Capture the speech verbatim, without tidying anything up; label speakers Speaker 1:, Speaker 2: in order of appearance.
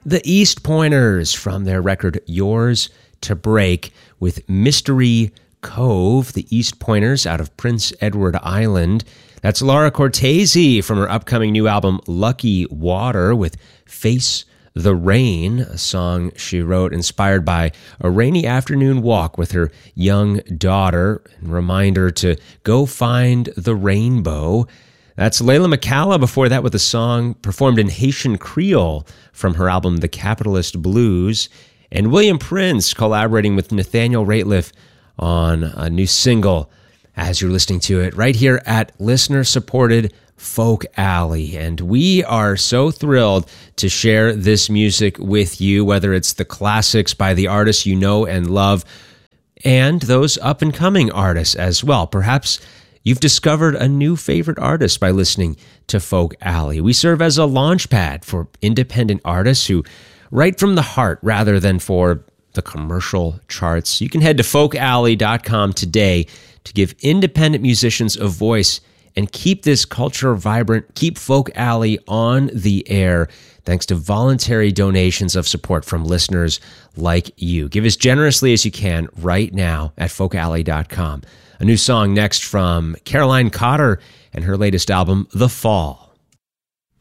Speaker 1: The East Pointers from their record Yours to Break with Mystery Cove, the East Pointers out of Prince Edward Island. That's Laura Cortese from her upcoming new album Lucky Water with Face the Rain, a song she wrote inspired by a rainy afternoon walk with her young daughter, and reminder to go find the rainbow. That's Layla McCalla before that with a song performed in Haitian Creole from her album The Capitalist Blues, and William Prince collaborating with Nathaniel Rateliff on a new single as you're listening to it right here at listener-supported Folk Alley. And we are so thrilled to share this music with you, whether it's the classics by the artists you know and love, and those up-and-coming artists as well. Perhaps you've discovered a new favorite artist by listening to Folk Alley. We serve as a launch pad for independent artists who write from the heart rather than for the commercial charts. You can head to folk alley dot com today to give independent musicians a voice and keep this culture vibrant, keep Folk Alley on the air, thanks to voluntary donations of support from listeners like you. Give as generously as you can right now at folk alley dot com. A new song next from Caroline Cotter and her latest album, The Fall.